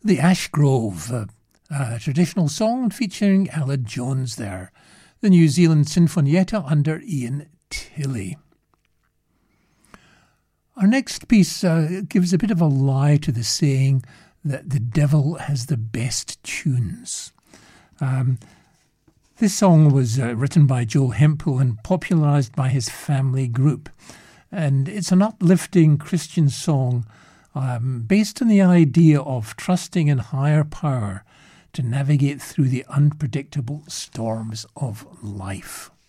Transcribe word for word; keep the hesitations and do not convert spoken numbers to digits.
The Ash Grove, a, a traditional song featuring Ella Jones there. The New Zealand Sinfonietta under Ian Tilley. Our next piece uh, gives a bit of a lie to the saying that the devil has the best tunes. Um, this song was uh, written by Joe Hemphill and popularised by his family group. And it's an uplifting Christian song um, based on the idea of trusting in higher power to navigate through the unpredictable storms of life.